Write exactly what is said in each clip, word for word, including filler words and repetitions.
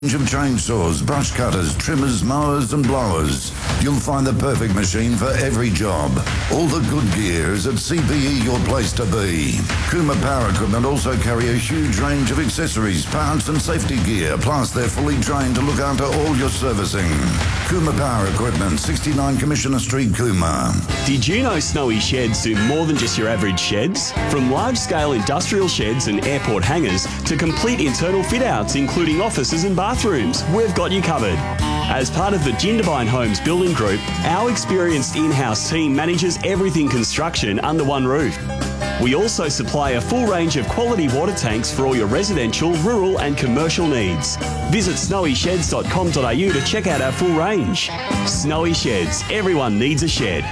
Range of chainsaws, brush cutters, trimmers, mowers and blowers. You'll find the perfect machine for every job. All the good gear is at C P E your place to be. Kuma Power Equipment also carry a huge range of accessories, parts and safety gear, plus they're fully trained to look after all your servicing. Kuma Power Equipment, sixty-nine Commissioner Street, Kuma. Did you know Snowy Sheds do more than just your average sheds? From large-scale industrial sheds and airport hangars to complete internal fit-outs including offices and bathrooms, we've got you covered. As part of the Jindabyne Homes Building Group, our experienced in-house team manages everything construction under one roof. We also supply a full range of quality water tanks for all your residential, rural and commercial needs. Visit snowy sheds dot com dot a u to check out our full range. Snowy Sheds, everyone needs a shed.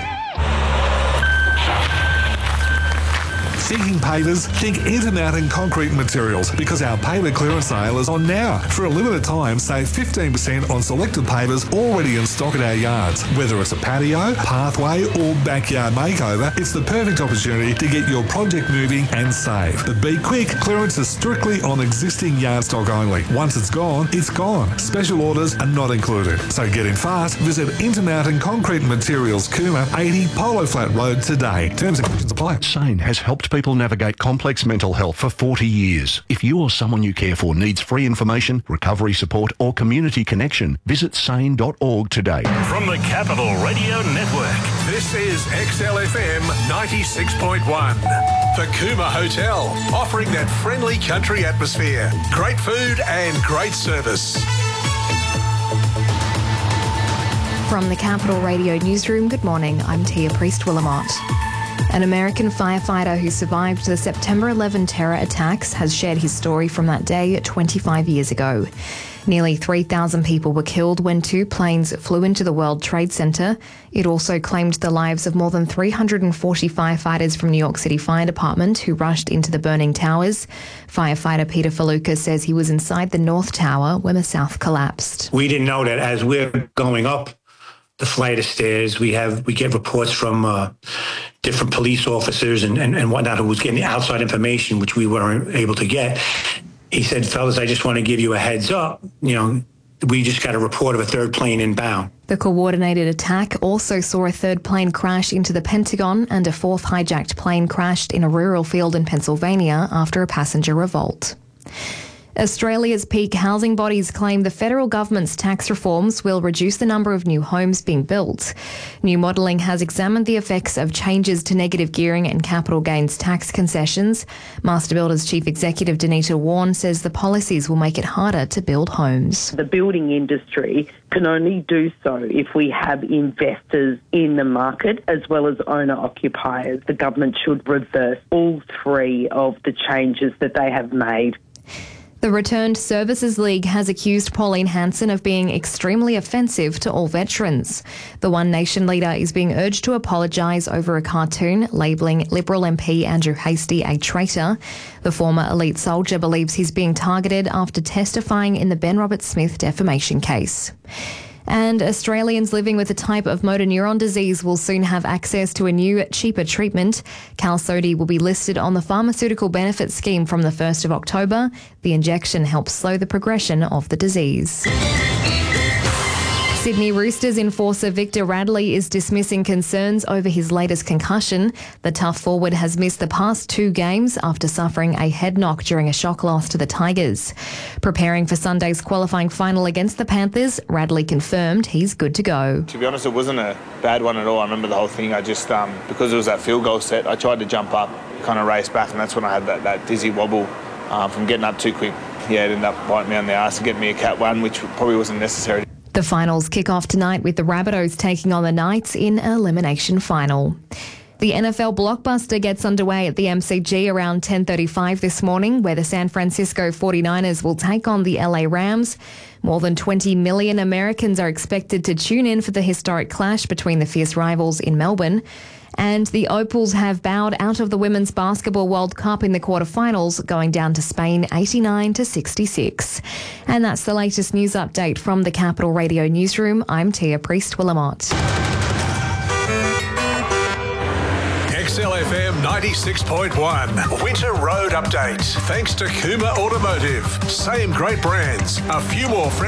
Thinking pavers? Think Intermountain Concrete Materials, because our paver clearance sale is on now. For a limited time, save fifteen percent on selected pavers already in stock at our yards. Whether it's a patio, pathway or backyard makeover, it's the perfect opportunity to get your project moving and save. But be quick, clearance is strictly on existing yard stock only. Once it's gone, it's gone. Special orders are not included. So get in fast. Visit Intermountain Concrete Materials, Cooma, eighty Polo Flat Road today. Terms and conditions apply. SANE has helped people People navigate complex mental health for forty years. If you or someone you care for needs free information, recovery support or community connection, visit sane dot org today. From the Capital Radio Network, this is X L F M ninety-six point one. The Cooma Hotel, offering that friendly country atmosphere, great food and great service. From the Capital Radio Newsroom, good morning. I'm Tia Priest-Willamot. An American firefighter who survived the September eleventh terror attacks has shared his story from that day twenty-five years ago. Nearly three thousand people were killed when two planes flew into the World Trade Center. It also claimed the lives of more than three hundred forty firefighters from New York City Fire Department who rushed into the burning towers. Firefighter Peter Faluka says he was inside the North Tower when the South collapsed. We didn't know that as we're going up the flight of stairs, we have we get reports from uh, different police officers and, and, and whatnot who was getting outside information, which we weren't able to get. He said, fellas, I just want to give you a heads up. You know, we just got a report of a third plane inbound. The coordinated attack also saw a third plane crash into the Pentagon and a fourth hijacked plane crashed in a rural field in Pennsylvania after a passenger revolt. Australia's peak housing bodies claim the federal government's tax reforms will reduce the number of new homes being built. New modelling has examined the effects of changes to negative gearing and capital gains tax concessions. Master Builders Chief Executive Danita Warren says the policies will make it harder to build homes. The building industry can only do so if we have investors in the market as well as owner-occupiers. The government should reverse all three of the changes that they have made. The Returned Services League has accused Pauline Hanson of being extremely offensive to all veterans. The One Nation leader is being urged to apologise over a cartoon labelling Liberal M P Andrew Hastie a traitor. The former elite soldier believes he's being targeted after testifying in the Ben Roberts-Smith defamation case. And Australians living with a type of motor neuron disease will soon have access to a new, cheaper treatment. Qalsody will be listed on the Pharmaceutical Benefits Scheme from the first of October. The injection helps slow the progression of the disease. Sydney Roosters enforcer Victor Radley is dismissing concerns over his latest concussion. The tough forward has missed the past two games after suffering a head knock during a shock loss to the Tigers. Preparing for Sunday's qualifying final against the Panthers, Radley confirmed he's good to go. To be honest, it wasn't a bad one at all. I remember the whole thing. I just, um, because it was that field goal set, I tried to jump up, kind of race back, and that's when I had that, that dizzy wobble uh, from getting up too quick. Yeah, it ended up biting me on the arse and getting me a cat one, which probably wasn't necessary. The finals kick off tonight with the Rabbitohs taking on the Knights in an elimination final. The N F L blockbuster gets underway at the M C G around ten thirty-five this morning, where the San Francisco forty-niners will take on the L A Rams. More than twenty million Americans are expected to tune in for the historic clash between the fierce rivals in Melbourne. And the Opals have bowed out of the Women's Basketball World Cup in the quarterfinals, going down to Spain eighty-nine to sixty-six. And that's the latest news update from the Capital Radio Newsroom. I'm Tia Priest-Willamot. X X L F M ninety-six point one. Winter Road Update. Thanks to Kuma Automotive. Same great brands. A few more friends.